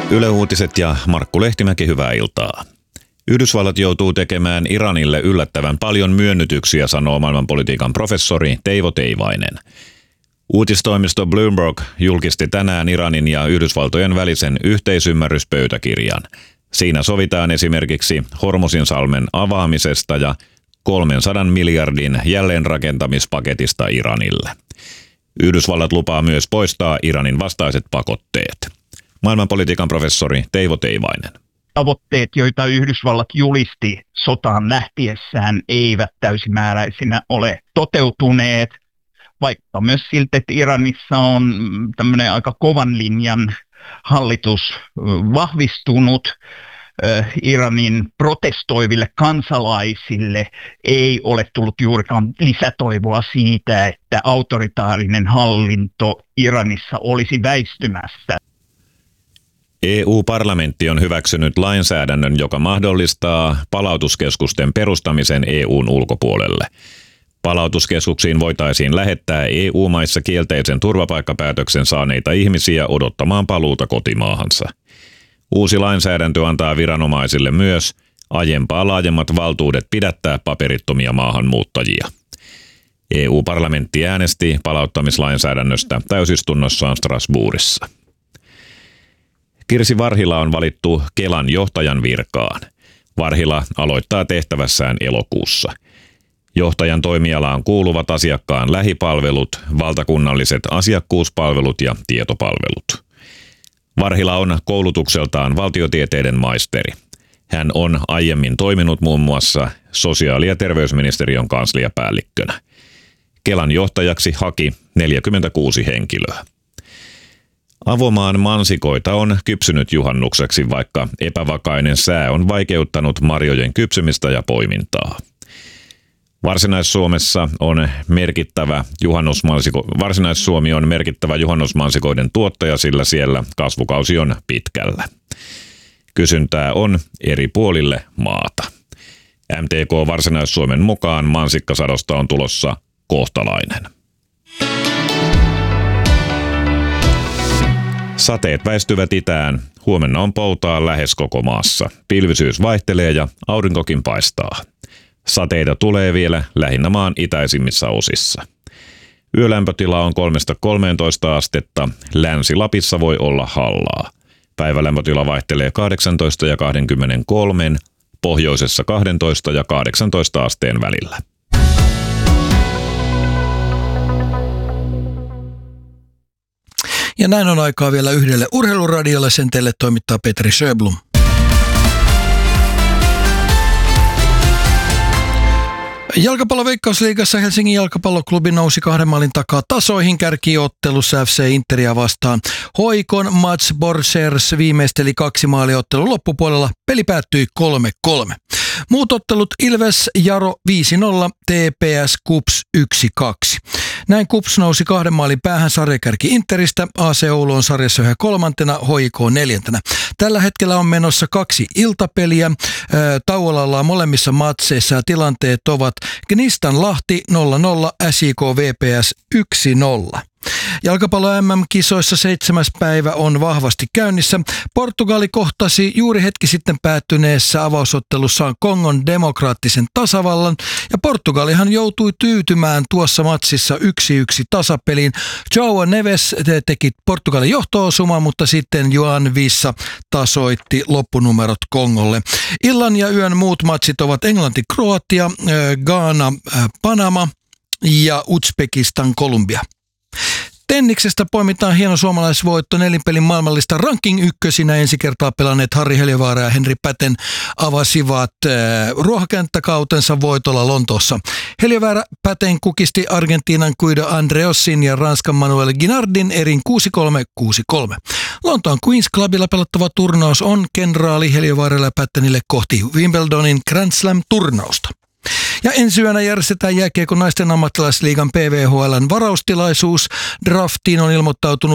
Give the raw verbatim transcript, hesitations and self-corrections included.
Yle Uutiset ja Markku Lehtimäki, hyvää iltaa. Yhdysvallat joutuu tekemään Iranille yllättävän paljon myönnytyksiä, sanoo maailmanpolitiikan professori Teivo Teivainen. Uutistoimisto Bloomberg julkisti tänään Iranin ja Yhdysvaltojen välisen yhteisymmärryspöytäkirjan. Siinä sovitaan esimerkiksi Hormuzinsalmen avaamisesta ja kolmensadan miljardin jälleenrakentamispaketista Iranille. Yhdysvallat lupaa myös poistaa Iranin vastaiset pakotteet. Maailmanpolitiikan professori Teivo Teivainen. Tavoitteet, joita Yhdysvallat julisti sotaan lähtiessään, eivät täysimääräisinä ole toteutuneet, vaikka myös siltä, että Iranissa on tämmöinen aika kovan linjan hallitus vahvistunut. Iranin protestoiville kansalaisille ei ole tullut juurikaan lisätoivoa siitä, että autoritaarinen hallinto Iranissa olisi väistymässä. E U-parlamentti on hyväksynyt lainsäädännön, joka mahdollistaa palautuskeskusten perustamisen E U:n ulkopuolelle. Palautuskeskuksiin voitaisiin lähettää E U-maissa kielteisen turvapaikkapäätöksen saaneita ihmisiä odottamaan paluuta kotimaahansa. Uusi lainsäädäntö antaa viranomaisille myös aiempaa laajemmat valtuudet pidättää paperittomia maahanmuuttajia. E U-parlamentti äänesti palauttamislainsäädännöstä täysistunnossaan Strasbourgissa. Kirsi Varhila on valittu Kelan johtajan virkaan. Varhila aloittaa tehtävässään elokuussa. Johtajan toimialaan kuuluvat asiakkaan lähipalvelut, valtakunnalliset asiakkuuspalvelut ja tietopalvelut. Varhila on koulutukseltaan valtiotieteiden maisteri. Hän on aiemmin toiminut muun muassa sosiaali- ja terveysministeriön kansliapäällikkönä. Kelan johtajaksi haki neljäkymmentäkuusi henkilöä. Avomaan mansikoita on kypsynyt juhannukseksi, vaikka epävakainen sää on vaikeuttanut marjojen kypsymistä ja poimintaa. Varsinais-Suomessa on merkittävä juhannusmansiko, Varsinais-Suomi on merkittävä juhannusmansikoiden tuottaja, sillä siellä kasvukausi on pitkällä. Kysyntää on eri puolille maata. M T K Varsinais-Suomen mukaan mansikkasadosta on tulossa kohtalainen. Sateet väistyvät itään. Huomenna on poutaa lähes koko maassa. Pilvisyys vaihtelee ja aurinkokin paistaa. Sateita tulee vielä lähinnä maan itäisimmissä osissa. Yölämpötila on kolmesta kolmeentoista astetta. Länsi-Lapissa voi olla hallaa. Päivälämpötila vaihtelee kahdeksantoista ja kaksikymmentäkolme, pohjoisessa kaksitoista ja kahdeksantoista asteen välillä. Ja näin on aikaa vielä yhdelle urheiluradiolle, sen teille toimittaa Petri Sjöblom. Jalkapallon Veikkausliigassa Helsingin jalkapalloklubi nousi kahden maalin takaa tasoihin kärkiottelussa F C Interia vastaan. Hoikon Mats Borchers viimeisteli kaksi maaliottelun loppupuolella. Peli päättyi kolme kolme. Muut ottelut: Ilves Jaro viisi nolla, T P S Kups yksi kaksi. Näin Kups nousi kahden maalin päähän sarjakärki Interistä. A C Oulu on sarjassa yhä kolmantena, H I K neljäntenä. Tällä hetkellä on menossa kaksi iltapeliä. Tauolla ollaan molemmissa matseissa ja tilanteet ovat Gnistan Lahti nolla nolla, S I K V P S yksi nolla. Jalkapallo M M-kisoissa seitsemäs päivä on vahvasti käynnissä. Portugali kohtasi juuri hetki sitten päättyneessä avausottelussaan Kongon demokraattisen tasavallan, ja Portugalihan joutui tyytymään tuossa matsissa yksi yksi tasapeliin. João Neves teki Portugalin johto-osuman, mutta sitten Joan Vissa tasoitti loppunumerot Kongolle. Illan ja yön muut matsit ovat Englanti-Kroatia, Ghana-Panama ja Uzbekistan-Kolumbia. Tenniksestä poimitaan hieno suomalaisvoitto. Nelinpelin maailmallista ranking ykkösinä ensi kertaa pelanneet Harri Heliövaara ja Henri Päten avasivat äh, ruohonkenttäkautensa voitolla Lontoossa. Heliövaara Päten kukisti Argentiinan Guido Andreossin ja Ranskan Manuel Guinardin erin kuusi kolme kuusi kolme. Lontoon Queen's Clubilla pelattava turnaus on kenraali Heliövaaralle ja Pätenille kohti Wimbledonin Grand Slam-turnausta. Ja ensi yönä järjestetään jääkiekon naisten ammattilaisliigan P V H L:n varaustilaisuus. Draftiin on ilmoittautunut